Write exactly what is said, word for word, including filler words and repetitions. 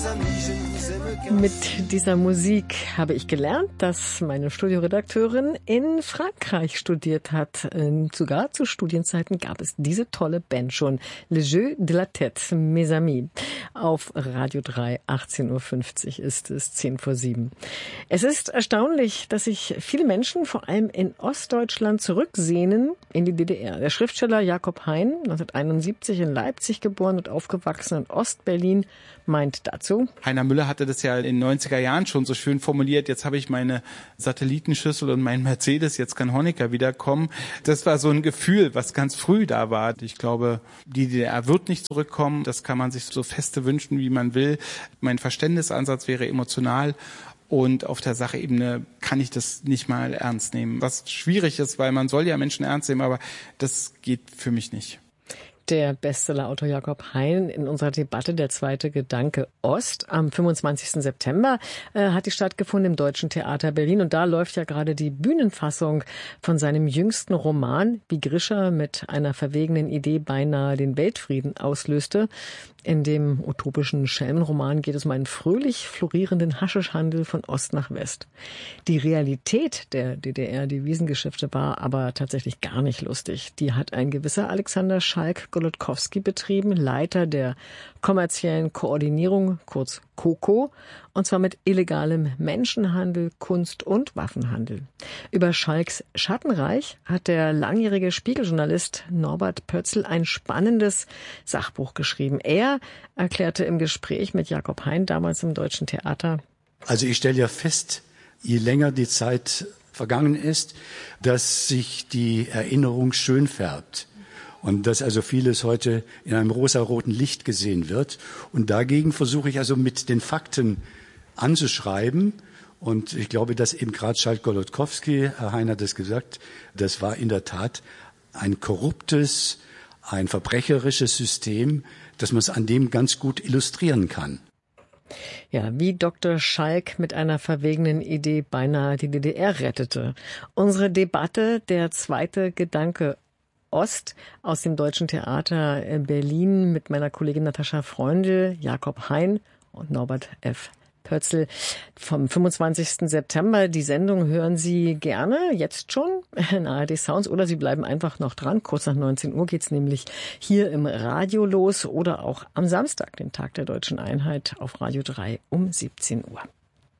Mit dieser Musik habe ich gelernt, dass meine Studioredakteurin in Frankreich studiert hat. Sogar zu Studienzeiten gab es diese tolle Band schon. Le Jeu de la Tête, mes amis. Auf Radio drei, achtzehn Uhr fünfzig ist es, zehn vor sieben. Es ist erstaunlich, dass sich viele Menschen, vor allem in Ostdeutschland, zurücksehnen in die D D R. Der Schriftsteller Jakob Hein, neunzehnhunderteinundsiebzig in Leipzig geboren und aufgewachsen in Ostberlin, meint dazu: Heiner Müller hatte das ja in den neunziger Jahren schon so schön formuliert: Jetzt habe ich meine Satellitenschüssel und meinen Mercedes, jetzt kann Honecker wiederkommen. Das war so ein Gefühl, was ganz früh da war. Ich glaube, die D D R wird nicht zurückkommen. Das kann man sich so feste wünschen, wie man will. Mein Verständnisansatz wäre emotional. Und auf der Sachebene kann ich das nicht mal ernst nehmen. Was schwierig ist, weil man soll ja Menschen ernst nehmen, aber das geht für mich nicht. Der Bestsellerautor Jakob Hein in unserer Debatte Der zweite Gedanke Ost. Am fünfundzwanzigsten September äh, hat die stattgefunden im Deutschen Theater Berlin. Und da läuft ja gerade die Bühnenfassung von seinem jüngsten Roman, wie Grischer mit einer verwegenen Idee beinahe den Weltfrieden auslöste. In dem utopischen Schelmenroman geht es um einen fröhlich florierenden Haschischhandel von Ost nach West. Die Realität der D D R-Devisengeschäfte war aber tatsächlich gar nicht lustig. Die hat ein gewisser Alexander Schalk-Golodkowski betrieben, Leiter der kommerziellen Koordinierung, kurz KoKo, und zwar mit illegalem Menschenhandel, Kunst- und Waffenhandel. Über Schalks Schattenreich hat der langjährige Spiegeljournalist Norbert Pötzl ein spannendes Sachbuch geschrieben. Er erklärte im Gespräch mit Jakob Hein, damals im Deutschen Theater: Also ich stelle ja fest, je länger die Zeit vergangen ist, dass sich die Erinnerung schön färbt. Und dass also vieles heute in einem rosaroten Licht gesehen wird. Und dagegen versuche ich also mit den Fakten anzuschreiben. Und ich glaube, dass eben gerade Schalk-Golodkowski, Herr Hein hat es gesagt, das war in der Tat ein korruptes, ein verbrecherisches System, dass man es an dem ganz gut illustrieren kann. Ja, wie Doktor Schalk mit einer verwegenen Idee beinahe die D D R rettete. Unsere Debatte Der zweite Gedanke Ost aus dem Deutschen Theater Berlin mit meiner Kollegin Natascha Freundl, Jakob Hein und Norbert F. Pötzl vom fünfundzwanzigsten September. Die Sendung hören Sie gerne, jetzt schon, in A R D Sounds, oder Sie bleiben einfach noch dran. Kurz nach neunzehn Uhr geht's nämlich hier im Radio los oder auch am Samstag, den Tag der Deutschen Einheit, auf Radio drei um siebzehn Uhr.